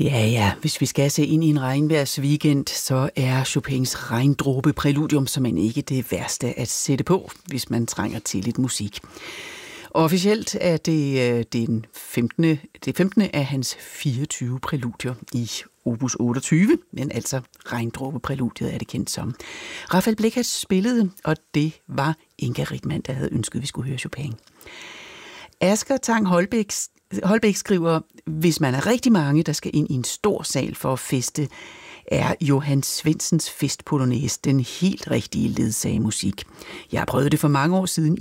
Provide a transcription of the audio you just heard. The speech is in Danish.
Ja, hvis vi skal se ind i en regnværsweekend, så er Chopins regndråbe-præludium som end ikke det værste at sætte på, hvis man trænger til lidt musik. Officielt er det det 15. af hans 24 præludier i opus 28, men altså regndråbe-præludiet er det kendt som. Rafael Blekhats spillede, og det var Inga Rittmann, der havde ønsket, at vi skulle høre Chopin. Asger Tang Holbæk skriver, hvis man er rigtig mange, der skal ind i en stor sal for at feste, er Johan Svendsens festpolonaise den helt rigtige ledsagemusik. Jeg har prøvet det for mange år siden